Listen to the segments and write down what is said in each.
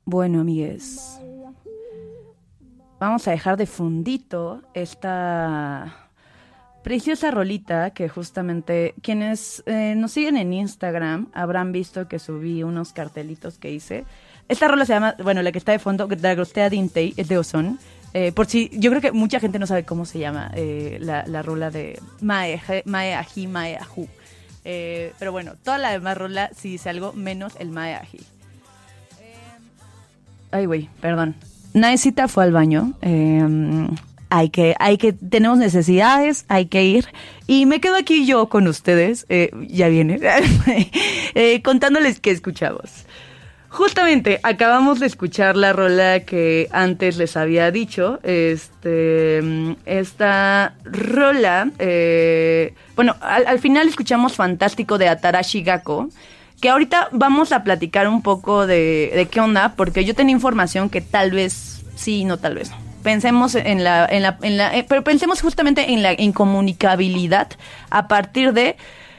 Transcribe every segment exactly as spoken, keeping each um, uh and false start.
Bueno, amigues, vamos a dejar de fundito esta preciosa rolita que justamente quienes eh, nos siguen en Instagram habrán visto que subí unos cartelitos que hice. Esta rola se llama, bueno, la que está de fondo, Dragostea Dintei, es de Ozón. Eh, por si, yo creo que mucha gente no sabe cómo se llama eh, la, la rola de Mae, Mae Aji, Mae Aju. Eh, pero bueno, toda la demás rola sí dice algo menos el Mae Aji. Ay, güey, perdón. Naecita fue al baño. Eh, hay que, hay que, tenemos necesidades, hay que ir. Y me quedo aquí yo con ustedes, eh, ya viene, eh, contándoles qué escuchamos. Justamente, acabamos de escuchar la rola que antes les había dicho. Este, esta rola, eh, bueno, al, al final escuchamos Fantástico de Atarashi Gakko, que ahorita vamos a platicar un poco de, de qué onda, porque yo tenía información que tal vez sí, no tal vez no. Pensemos en la, en la, en la, eh, pero pensemos justamente en la incomunicabilidad a partir de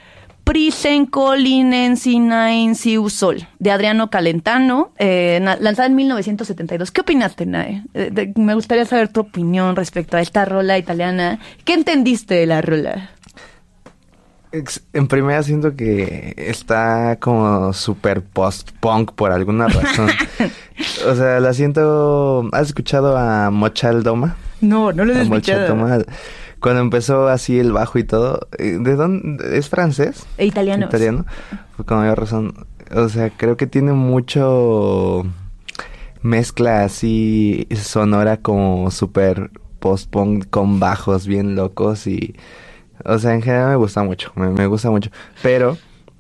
Prisenkolinensinainsiusol, de Adriano Calentano, eh, lanzada en mil novecientos setenta y dos. ¿Qué opinaste, Nae? Eh, de, me gustaría saber tu opinión respecto a esta rola italiana. ¿Qué entendiste de la rola? En primera siento que está como super post-punk por alguna razón. O sea, la siento... ¿Has escuchado a Mochal Doma? No, no lo he escuchado. Doma, cuando empezó así el bajo y todo. ¿De dónde? ¿Es francés? E italiano. Italiano. Con mayor razón. O sea, creo que tiene mucho mezcla así sonora como super post-punk con bajos bien locos y... O sea, en general me gusta mucho, me, me gusta mucho. Pero,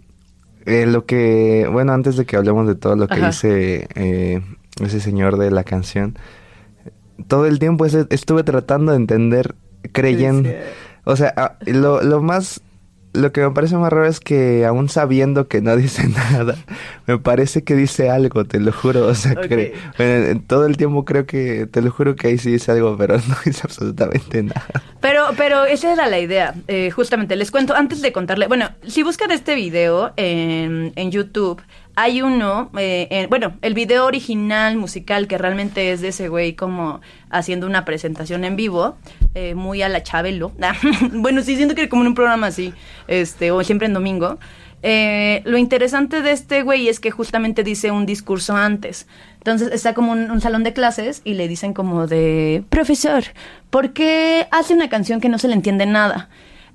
eh, lo que... Bueno, antes de que hablemos de todo lo que Ajá. dice eh, ese señor de la canción, todo el tiempo ese, estuve tratando de entender, creyendo... Sí, sí. O sea, lo, lo más... Lo que me parece más raro es que aún sabiendo que no dice nada, me parece que dice algo, te lo juro. O sea, okay. cre- bueno, todo el tiempo creo que, te lo juro que ahí sí dice algo, pero no dice absolutamente nada. Pero, pero esa era la idea, eh, justamente. Les cuento, antes de contarle, bueno, si buscan este video en, en YouTube, hay uno, eh, en, bueno, el video original musical que realmente es de ese güey como haciendo una presentación en vivo, eh, muy a la Chabelo. Bueno, sí, siento que como en un programa así, este, o siempre en domingo. Eh, lo interesante de este güey es que justamente dice un discurso antes. Entonces está como un, un salón de clases y le dicen como de, profesor, ¿por qué hace una canción que no se le entiende nada?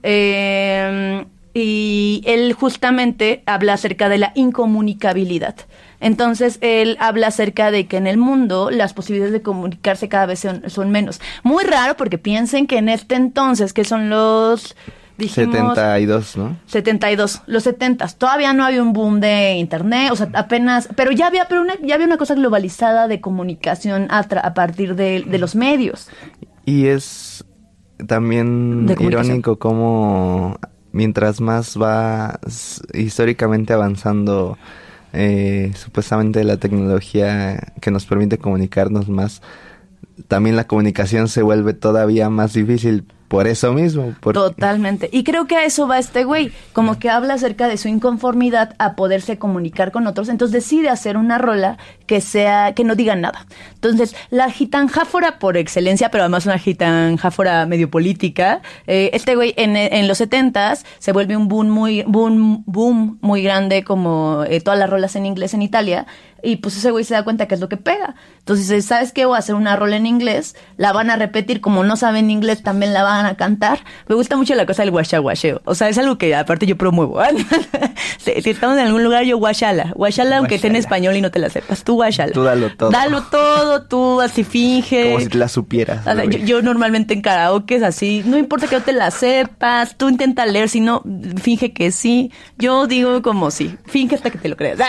Eh... Y él justamente habla acerca de la incomunicabilidad. Entonces, él habla acerca de que en el mundo las posibilidades de comunicarse cada vez son, son menos. Muy raro porque piensen que en este entonces, que son los... Dijimos, setenta y dos, ¿no? setenta y dos, los setentas. Todavía no había un boom de internet, o sea, apenas... Pero ya había, pero una, ya había una cosa globalizada de comunicación a, tra- a partir de, de los medios. Y es también irónico cómo... Mientras más va históricamente avanzando eh, supuestamente la tecnología que nos permite comunicarnos más, también la comunicación se vuelve todavía más difícil por eso mismo. Por... Totalmente. Y creo que a eso va este güey, como que habla acerca de su inconformidad a poderse comunicar con otros, entonces decide hacer una rola que sea, que no diga nada. Entonces, la gitanjáfora por excelencia, pero además una gitanjáfora medio política, eh, este güey en, en los setentas se vuelve un boom muy, boom, boom muy grande como eh, todas las rolas en inglés en Italia, y pues ese güey se da cuenta que es lo que pega. Entonces dice, ¿sabes qué? Voy a hacer una rola en inglés, la van a repetir, como no saben inglés, también la van a cantar. Me gusta mucho la cosa del guachaguacheo. O sea, es algo que aparte yo promuevo. si, si estamos en algún lugar, yo guachala. Guachala, aunque esté en español y no te la sepas. Tú guachala. Tú dalo todo. Dalo todo, tú así finge. Como si te la supieras. O sea, yo, yo normalmente en karaoke es así, no importa que no te la sepas, tú intenta leer, si no, finge que sí. Yo digo como sí, finge hasta que te lo creas.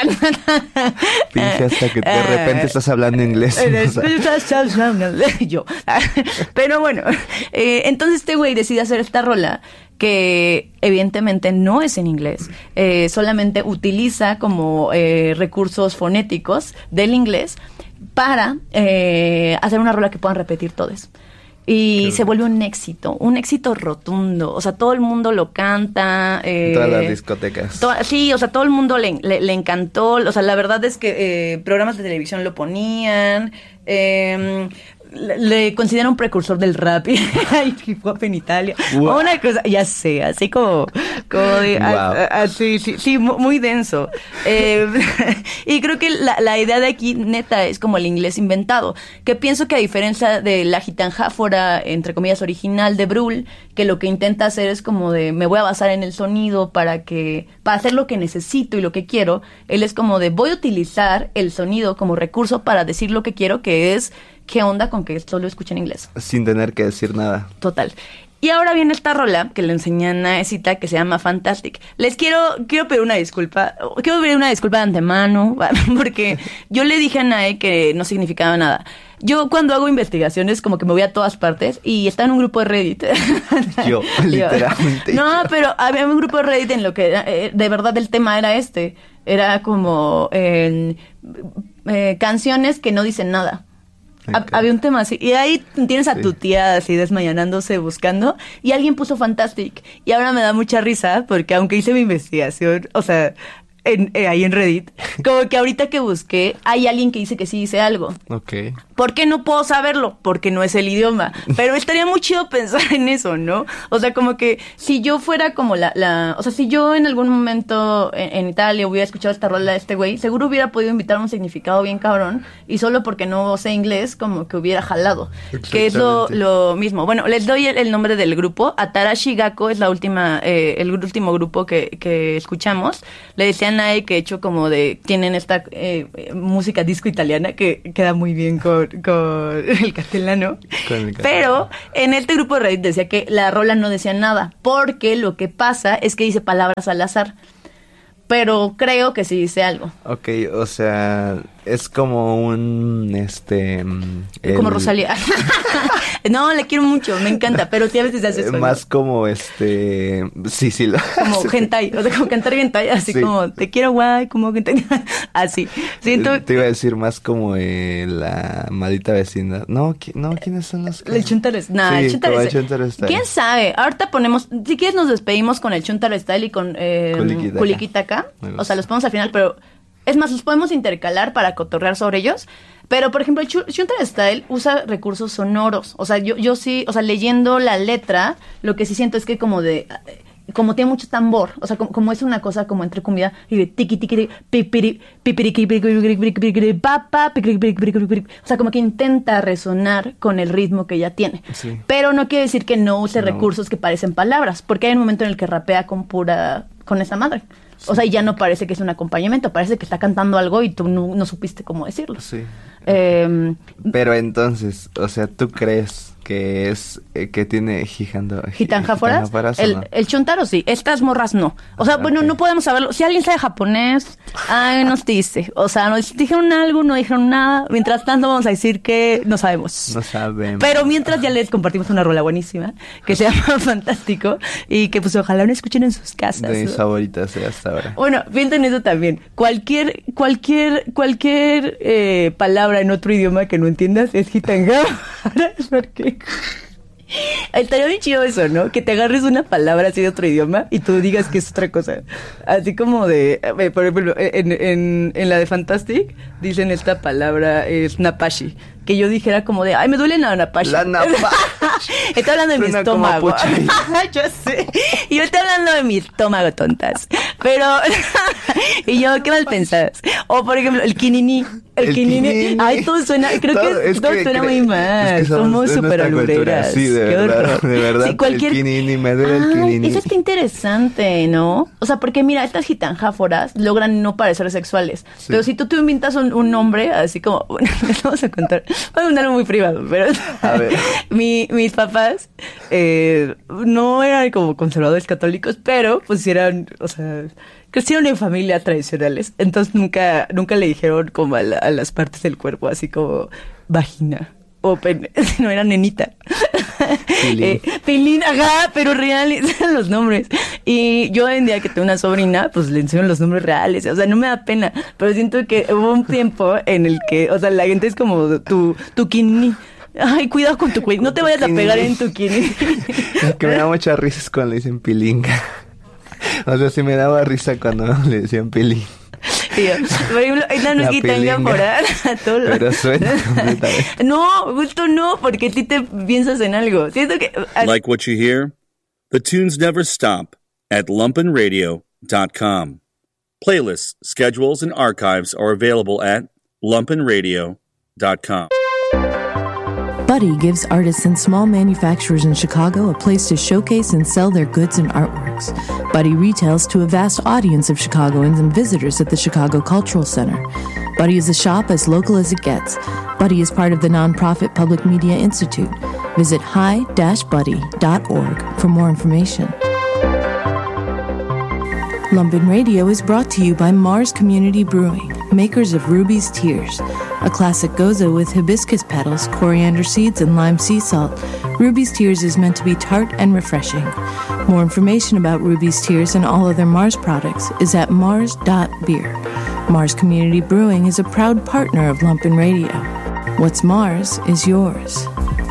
Finge hasta que de repente estás hablando inglés. Yo. Pero bueno, eh, entonces este güey decide hacer esta rola que evidentemente no es en inglés, eh, solamente utiliza como eh, recursos fonéticos del inglés para eh, hacer una rola que puedan repetir todos. Y Qué se vuelve un éxito, un éxito rotundo. O sea, todo el mundo lo canta. Eh, En todas las discotecas. To- sí, o sea, todo el mundo le, le, le encantó. O sea, la verdad es que eh, programas de televisión lo ponían. Eh, le, le consideran un precursor del rap y hip hop en Italia. Wow. Una cosa, ya sé, así como, como de, Wow. a- a- a- sí, sí, sí, mu- muy denso. Eh, y creo que la, la idea de aquí, neta, es como el inglés inventado. Que pienso que a diferencia de la gitanjáfora, entre comillas, original de Brühl, que lo que intenta hacer es como de, me voy a basar en el sonido para que, para hacer lo que necesito y lo que quiero. Él es como de, voy a utilizar el sonido como recurso para decir lo que quiero, que es, ¿qué onda con que esto lo escuche en inglés? Sin tener que decir nada. Total. Y ahora viene esta rola que le enseñé a Naecita que se llama Fantastic. Les quiero, quiero pedir una disculpa, quiero pedir una disculpa de antemano, porque yo le dije a Nae que no significaba nada. Yo cuando hago investigaciones como que me voy a todas partes y está en un grupo de Reddit. Yo, literalmente. No, pero había un grupo de Reddit en lo que eh, de verdad el tema era este. Era como eh, eh, canciones que no dicen nada. Okay. Había un tema así. Y ahí tienes a Sí. tu tía así desmayanándose buscando. Y alguien puso Fantastic. Y ahora me da mucha risa porque aunque hice mi investigación, o sea, en, eh, ahí en Reddit, como que ahorita que busqué, hay alguien que dice que sí dice algo. Ok. ¿Por qué no puedo saberlo? Porque no es el idioma. Pero estaría muy chido pensar en eso, ¿no? O sea, como que si yo fuera como la... la o sea, si yo en algún momento en, en Italia hubiera escuchado esta rola de este güey, seguro hubiera podido invitar un significado bien cabrón. Y solo porque no sé inglés, como que hubiera jalado. Que es lo, Exactamente. lo mismo. Bueno, les doy el, el nombre del grupo. Atarashi Gakko es la última, eh, el último grupo que, que escuchamos. Le decían a él que hecho como de... Tienen esta eh, música disco italiana que queda muy bien con... con el castellano. Con el castellano. Pero en este grupo de Reddit decía que la rola no decía nada, porque lo que pasa es que dice palabras al azar. Pero creo que sí dice algo. Ok, o sea, es como un, este... mm, Como el- Rosalía. No, le quiero mucho, me encanta, pero sí a veces hace eh, eso. Más como, este... Sí, sí, lo Como hace. hentai, o sea, como cantar hentai, así Sí. como, te quiero guay, como que te... Así. Siento... Te iba a decir más como eh, la maldita vecindad. No, ¿qui- no, ¿quiénes son los que...? El Chuntaro Style. Nah, Sí, el Chuntaro como el Style. Chuntaro Style. ¿Quién sabe? Ahorita ponemos... Si quieres nos despedimos con el Chuntaro Style y con eh, Kulikitaka. Kulikitaka. Me O gusta. sea, los ponemos al final, pero... Es más, los podemos intercalar para cotorrear sobre ellos. Pero, por ejemplo, el Chu- Chuntaro Style usa recursos sonoros. O sea, yo, yo sí... O sea, leyendo la letra, lo que sí siento es que como de... Como tiene mucho tambor, o sea, como, como es una cosa como entre comida y de tiki tiki pipiri pipiri pipiri papa pipiri pipiri, o sea, como que intenta resonar con el ritmo que ya tiene. Sí. Pero no quiere decir que no use No. recursos que parecen palabras, porque hay un momento en el que rapea con pura con esa madre. O sea, y ya no parece que es un acompañamiento, parece que está cantando algo y tú no, no supiste cómo decirlo. Sí. Eh, Pero entonces, o sea, ¿tú crees que es... eh, que tiene gigando... ¿Gitanjáforas? gitanjáforas o El, no? el chuntaro sí, estas morras no. O sea, Ah, bueno, ok. no podemos saberlo. Si alguien sabe japonés, ay, nos dice. O sea, nos dijeron algo, no dijeron nada. Mientras tanto vamos a decir que no sabemos. No sabemos. Pero mientras ya les compartimos una rola buenísima que se llama Fantástico y que pues ojalá no escuchen en sus casas. De mis ¿no? favoritas eh, hasta ahora. Bueno, piensen eso también. Cualquier, cualquier, cualquier eh, palabra en otro idioma que no entiendas es gitanjáfora. Porque estaría bien chido eso, ¿no? Que te agarres una palabra así de otro idioma y tú digas que es otra cosa. Así como de, eh, por ejemplo, en, en, en la de Fantastic dicen esta palabra es napashi. Que yo dijera como de, ay, me duele la napashi. La napashi. Estoy hablando de mi Suena como estómago. puchai. Yo sé. Y yo estoy hablando de mi estómago, tontas. Pero, y yo, qué mal pensadas. O, por ejemplo, el kinini. El, El kinini. kinini. Ay, todo suena, creo Todo- que es todo que suena cre- muy mal. es que somos Somos de súper nuestra cultura. alureras. Sí, de Qué verdad, horror. de verdad, Sí, el cualquier... kinini, me duele el Ay, kinini. eso está interesante, ¿no? O sea, porque mira, estas gitanjáforas logran no parecer sexuales. Sí. Pero si tú te inventas un, un nombre, así como, bueno, les vamos a contar. Voy a contar algo muy privado, pero A ver. mi, mis papás eh, no eran como conservadores católicos, pero pues sí eran, o sea, crecieron en familias tradicionales. Entonces nunca, nunca le dijeron como a, la- a las partes del cuerpo, así como vagina o pene, no era nenita. Pilín. Eh, Pilín, ajá, pero reales eran los nombres. Y yo hoy en día que tengo una sobrina, pues le enseño los nombres reales. O sea, no me da pena, pero siento que hubo un tiempo en el que, o sea, la gente es como tu, tu kini. Ay, cuidado con tu cuello. No te vayas a pegar en tu kini. Que me da mucha risa cuando le dicen pilinga. O sea, sí me daba risa cuando le decían pilín. Tío, por ejemplo, ahorita no es que tenga por a todos los... Pero suena completamente. No, justo no, porque a ti te piensas en algo. Siento que... Like what you hear? The tunes never stop at lumpen radio dot com. Playlists, schedules, and archives are available at lumpen radio dot com. Buddy gives artists and small manufacturers in Chicago a place to showcase and sell their goods and artworks. Buddy retails to a vast audience of Chicagoans and visitors at the Chicago Cultural Center. Buddy is a shop as local as it gets. Buddy is part of the nonprofit Public Media Institute. Visit hi dash buddy dot org for more information. Lumpen Radio is brought to you by Mars Community Brewing, makers of Ruby's Tears, a classic goza with hibiscus petals, coriander seeds, and lime sea salt. Ruby's Tears is meant to be tart and refreshing. More information about Ruby's Tears and all other Mars products is at mars dot beer. Mars Community Brewing is a proud partner of Lumpen Radio. What's Mars is yours.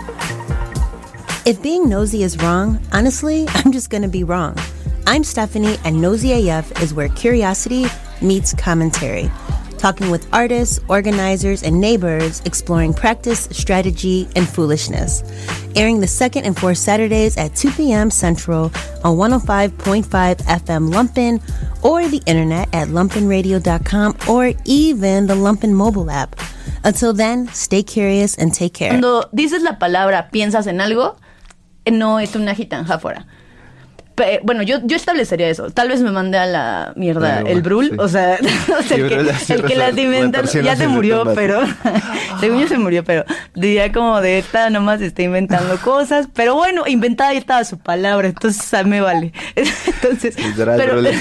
If being nosy is wrong, honestly, I'm just gonna be wrong. I'm Stephanie, and Nosy A F is where curiosity meets commentary. Talking with artists, organizers, and neighbors, exploring practice, strategy, and foolishness. Airing the second and fourth Saturdays at two p.m. Central on one oh five point five F M Lumpen, or the internet at lumpen radio dot com, or even the Lumpen mobile app. Until then, stay curious and take care. Cuando dices la palabra piensas en algo, no es una gitanjáfora. Pe- bueno, yo, yo establecería eso. Tal vez me mande a la mierda Bueno, el Brul. sí. O sea, o sea Sí, el que, Brul así el que las inventa retorció ya las se murió, inventó. pero... según yo se murió, pero diría como de esta nomás está inventando cosas. Pero bueno, inventada ya estaba su palabra, entonces a mí me vale. Entonces, Literal, pero, Brul